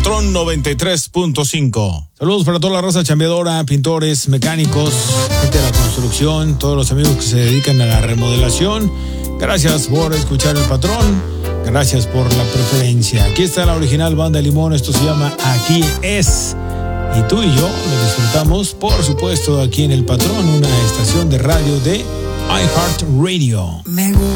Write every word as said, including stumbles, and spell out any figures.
Patrón noventa y tres punto cinco. Saludos para toda la raza chambeadora, pintores, mecánicos, gente de la construcción, todos los amigos que se dedican a la remodelación. Gracias por escuchar el Patrón. Gracias por la preferencia. Aquí está la original Banda Limón. Esto se llama Aquí Es. Y tú y yo lo disfrutamos, por supuesto, aquí en el Patrón, una estación de radio de iHeartRadio.